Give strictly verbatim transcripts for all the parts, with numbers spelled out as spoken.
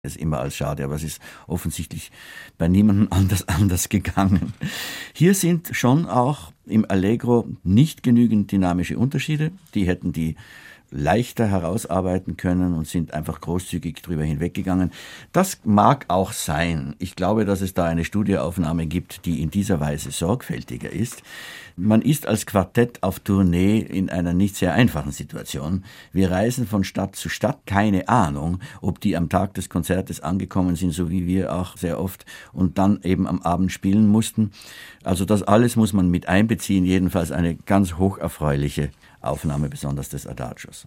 Es immer als schade, aber es ist offensichtlich bei niemandem anders, anders gegangen. Hier sind schon auch im Allegro nicht genügend dynamische Unterschiede. Die hätten die leichter herausarbeiten können und sind einfach großzügig drüber hinweggegangen. Das mag auch sein. Ich glaube, dass es da eine Studioaufnahme gibt, die in dieser Weise sorgfältiger ist. Man ist als Quartett auf Tournee in einer nicht sehr einfachen Situation. Wir reisen von Stadt zu Stadt, keine Ahnung, ob die am Tag des Konzertes angekommen sind, so wie wir auch sehr oft, und dann eben am Abend spielen mussten. Also das alles muss man mit einbeziehen, jedenfalls eine ganz hocherfreuliche Aufnahme, besonders des Adagios.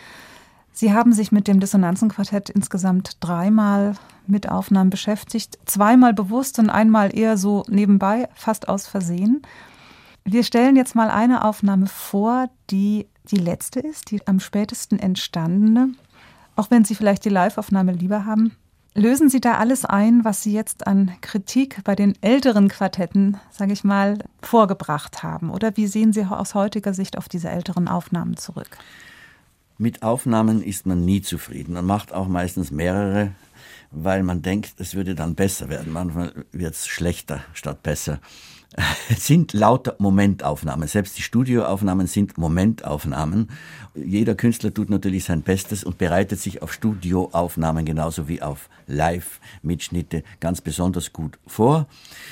Sie haben sich mit dem Dissonanzenquartett insgesamt dreimal mit Aufnahmen beschäftigt, zweimal bewusst und einmal eher so nebenbei, fast aus Versehen. Wir stellen jetzt mal eine Aufnahme vor, die die letzte ist, die am spätesten entstandene, auch wenn Sie vielleicht die Live-Aufnahme lieber haben. Lösen Sie da alles ein, was Sie jetzt an Kritik bei den älteren Quartetten, sage ich mal, vorgebracht haben? Oder wie sehen Sie aus heutiger Sicht auf diese älteren Aufnahmen zurück? Mit Aufnahmen ist man nie zufrieden. Man macht auch meistens mehrere, weil man denkt, es würde dann besser werden. Manchmal wird es schlechter statt besser. Es sind lauter Momentaufnahmen. Selbst die Studioaufnahmen sind Momentaufnahmen. Jeder Künstler tut natürlich sein Bestes und bereitet sich auf Studioaufnahmen genauso wie auf Live-Mitschnitte ganz besonders gut vor.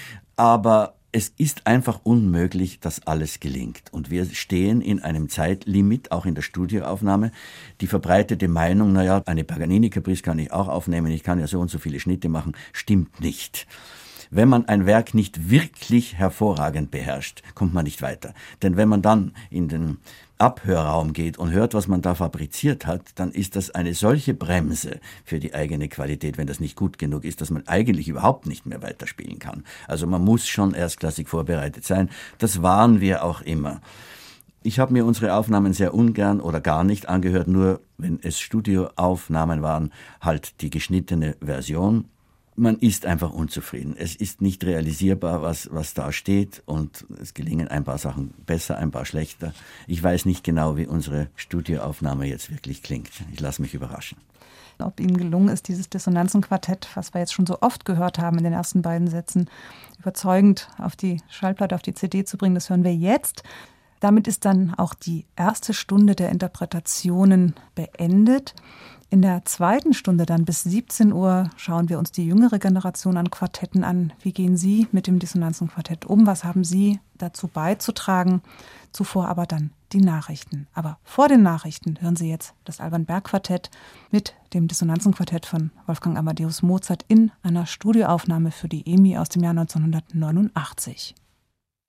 Aber es ist einfach unmöglich, dass alles gelingt. Und wir stehen in einem Zeitlimit, auch in der Studioaufnahme. Die verbreitete Meinung, naja, eine Paganini-Caprice kann ich auch aufnehmen, ich kann ja so und so viele Schnitte machen, stimmt nicht. Wenn man ein Werk nicht wirklich hervorragend beherrscht, kommt man nicht weiter. Denn wenn man dann in den Abhörraum geht und hört, was man da fabriziert hat, dann ist das eine solche Bremse für die eigene Qualität, wenn das nicht gut genug ist, dass man eigentlich überhaupt nicht mehr weiterspielen kann. Also man muss schon erstklassig vorbereitet sein. Das waren wir auch immer. Ich habe mir unsere Aufnahmen sehr ungern oder gar nicht angehört, nur wenn es Studioaufnahmen waren, halt die geschnittene Version. Man ist einfach unzufrieden. Es ist nicht realisierbar, was, was da steht, und es gelingen ein paar Sachen besser, ein paar schlechter. Ich weiß nicht genau, wie unsere Studioaufnahme jetzt wirklich klingt. Ich lasse mich überraschen. Ob Ihnen gelungen ist, dieses Dissonanzenquartett, was wir jetzt schon so oft gehört haben in den ersten beiden Sätzen, überzeugend auf die Schallplatte, auf die C D zu bringen, das hören wir jetzt. Damit ist dann auch die erste Stunde der Interpretationen beendet. In der zweiten Stunde dann bis siebzehn Uhr schauen wir uns die jüngere Generation an Quartetten an. Wie gehen Sie mit dem Dissonanzenquartett um? Was haben Sie dazu beizutragen? Zuvor aber dann die Nachrichten. Aber vor den Nachrichten hören Sie jetzt das Alban Berg Quartett mit dem Dissonanzenquartett von Wolfgang Amadeus Mozart in einer Studioaufnahme für die E M I aus dem Jahr neunzehnhundertneunundachtzig.